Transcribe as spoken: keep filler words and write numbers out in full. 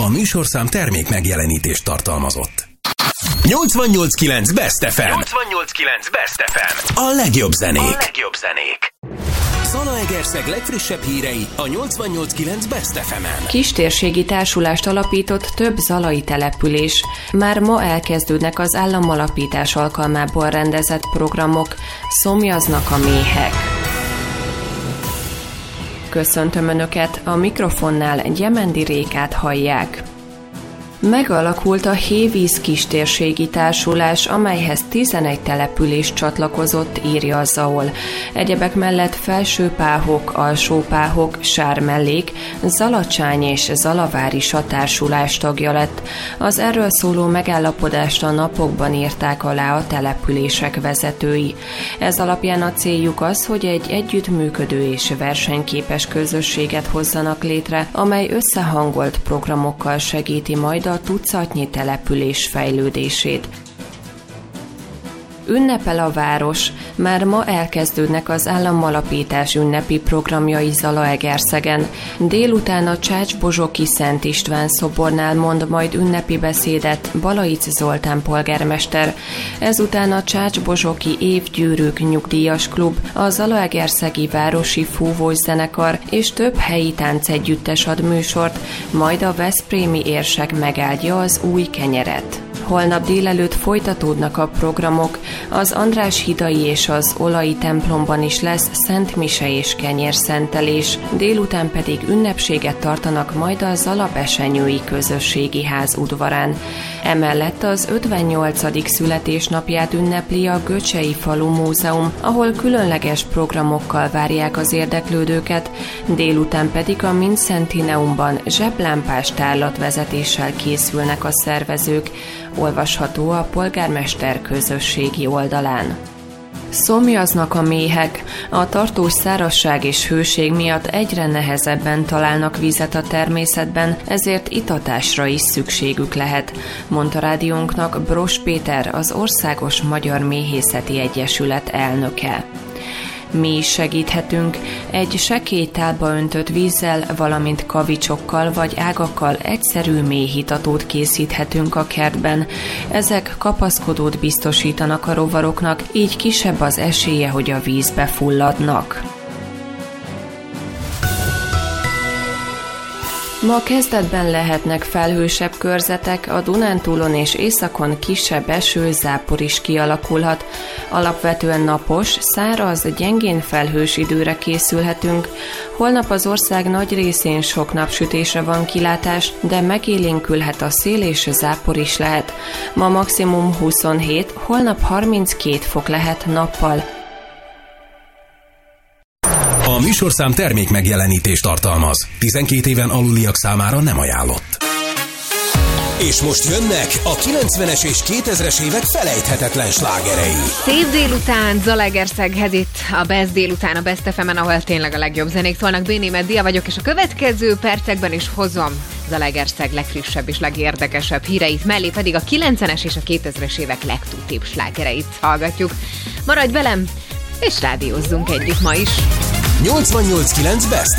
A műsorszám termék megjelenítést tartalmazott. nyolcvannyolc kilenc Best ef em. nyolcvannyolc kilenc Best ef em. A legjobb zenék. A legjobb zenék. Zalaegerszeg legfrissebb hírei a nyolcvannyolc kilenc Best ef emen. Kistérségi társulást alapított több zalai település. Már ma elkezdődnek az államalapítás alkalmából rendezett programok. Szomjaznak a méhek. Köszöntöm Önöket, a mikrofonnál Gyemendi Rékát hallják. Megalakult a Hévíz Kistérségi Társulás, amelyhez tizenegy település csatlakozott, írja a Zaol. Egyebek mellett Felsőpáhok, Alsópáhok, Sármellék, Zalacsány és Zalavár is a társulás tagja lett. Az erről szóló megállapodást a napokban írták alá a települések vezetői. Ez alapján a céljuk az, hogy egy együttműködő és versenyképes közösséget hozzanak létre, amely összehangolt programokkal segíti majd a tucatnyi település fejlődését. Ünnepel a város. Már ma elkezdődnek az államalapítás ünnepi programjai Zalaegerszegen. Délután a Csácsbozsoki Szent István szobornál mond majd ünnepi beszédet Balaic Zoltán polgármester. Ezután a Csácsbozsoki Évgyűrűk Nyugdíjas Klub, a Zalaegerszegi Városi Fúvós Zenekar és több helyi táncegyüttes ad műsort, majd a veszprémi érsek megáldja az új kenyeret. Holnap délelőtt folytatódnak a programok, az András hidai és az Olai templomban is lesz szentmise és kenyérszentelés, délután pedig ünnepséget tartanak majd a Zalabesenyői Közösségi Ház udvarán. Emellett az ötvennyolcadik születésnapját ünnepli a Göcsei Falu Múzeum, ahol különleges programokkal várják az érdeklődőket, délután pedig a Mincentineumban zseblámpás tárlatvezetéssel készülnek a szervezők, olvasható a polgármester közösségi oldalán. Szomjaznak a méhek. A tartós szárazság és hőség miatt egyre nehezebben találnak vizet a természetben, ezért itatásra is szükségük lehet, mondta rádiónknak Bros Péter, az Országos Magyar Méhészeti Egyesület elnöke. Mi is segíthetünk. Egy sekély tálba öntött vízzel, valamint kavicsokkal vagy ágakkal egyszerű méhitatót készíthetünk a kertben. Ezek kapaszkodót biztosítanak a rovaroknak, így kisebb az esélye, hogy a vízbe fulladnak. Ma kezdetben lehetnek felhősebb körzetek, a Dunántúlon és északon kisebb eső, zápor is kialakulhat. Alapvetően napos, száraz, gyengén felhős időre készülhetünk. Holnap az ország nagy részén sok napsütésre van kilátás, de megélénkülhet a szél és zápor is lehet. Ma maximum huszonhét, holnap harminckét fok lehet nappal. A műsorszám termék megjelenítést tartalmaz. tizenkét éven aluliak számára nem ajánlott. És most jönnek a kilencvenes és kétezres évek felejthetetlen slágerei. Szép délután Zalaegerszeghez itt a Best délután a Best ef emen, ahol tényleg a legjobb zenék szólnak. Bénémet Dia vagyok, és a következő percekben is hozom Zalaegerszeg legfrissebb és legérdekesebb híreit, mellé pedig a kilencvenes és a kétezres évek legtutibb slágereit hallgatjuk. Maradj velem, és rádiózzunk együtt ma is. nyolcvannyolc kilenc Best